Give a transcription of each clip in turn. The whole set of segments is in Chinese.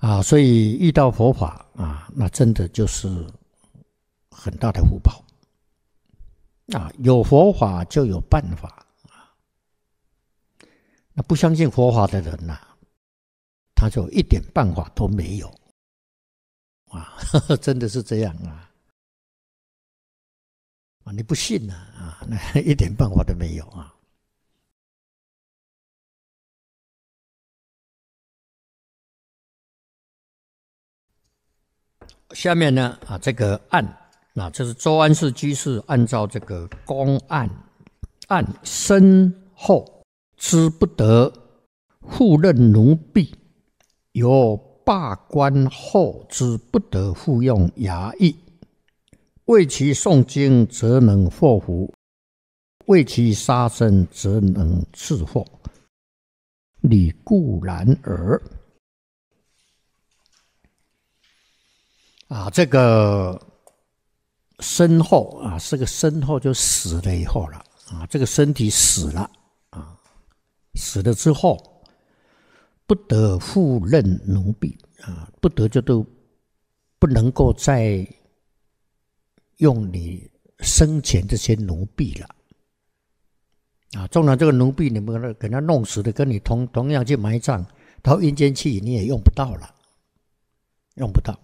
所以遇到佛法那真的就是很大的福报有佛法就有办法那不相信佛法的人他就一点办法都没有真的是这样你不信那一点办法都没有下面呢这个案这是周安世居士按照这个公案身后知不得复任奴婢，由罢官后之不得复用衙役，为其诵经则能获福，为其杀生则能赐祸，理固然耳。这个身后这个身后就死了以后了这个身体死了死了之后不得复任奴婢不得就都不能够再用你生前这些奴婢了纵然这个奴婢你们给他弄死的跟你同样去埋葬到阴间去你也用不到了，用不到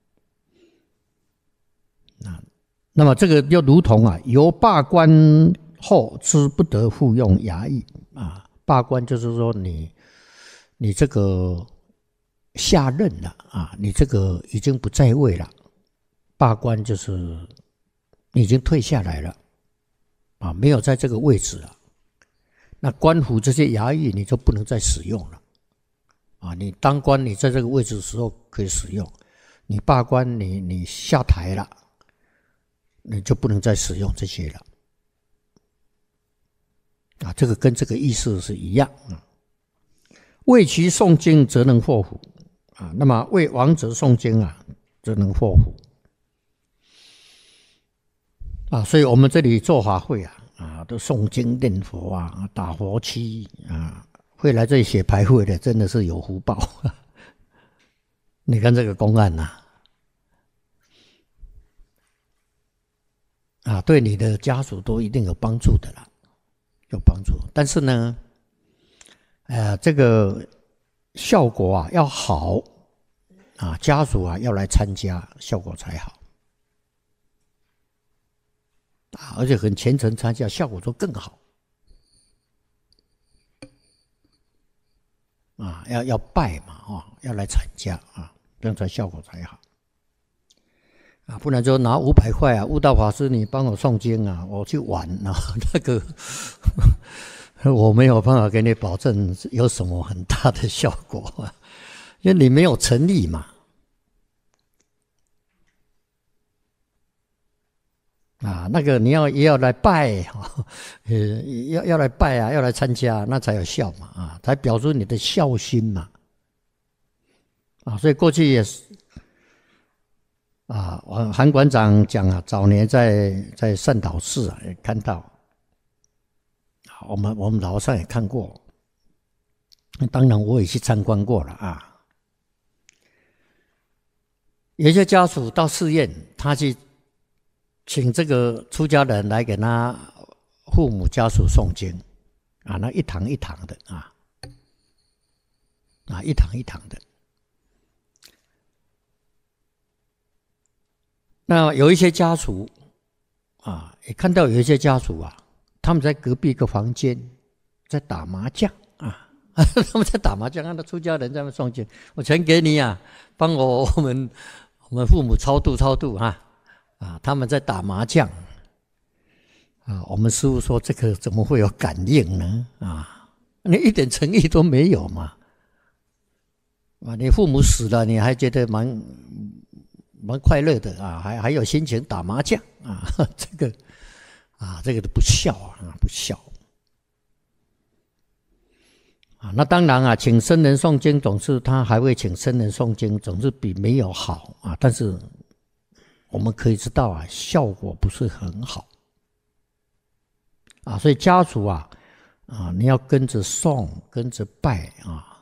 那么这个就如同由罢官后之不得复用衙役罢官就是说你这个下任了你这个已经不在位了，罢官就是你已经退下来了没有在这个位置了，那官府这些衙役你就不能再使用了你当官你在这个位置的时候可以使用，你罢官你下台了你就不能再使用这些了这个跟这个意思是一样为其诵经则能获福那么为亡者诵经则能获福所以我们这里做法会都诵经念佛打佛七会来这里写牌会的真的是有福报你看这个公案对你的家属都一定有帮助的啦，有帮助。但是呢，这个效果要好家属要来参加，效果才好而且很虔诚参加，效果就更好要拜嘛要来参加这样才效果才好。不然就拿500块悟道法师你帮我诵经我去玩那个我没有办法给你保证有什么很大的效果因为你没有诚意嘛那个你也要来拜要来拜要来参加那才有效嘛才表出你的孝心嘛所以过去也是韩馆长讲早年在善导寺也看到我们老上也看过，当然我也去参观过了有一些家属到寺院他去请这个出家人来给他父母家属诵经那一堂一堂的一堂一堂的那有一些家属也看到有一些家属他们在隔壁一个房间在打麻将他们在打麻将，看到出家人在那诵经，我钱给你帮我们父母超度他们在打麻将我们师父说这个怎么会有感应呢你一点诚意都没有嘛你父母死了你还觉得蛮快乐的还有心情打麻将这个都不孝不孝那当然请僧人诵经总是他还会请僧人诵经总是比没有好但是我们可以知道效果不是很好所以家属你要跟着诵跟着拜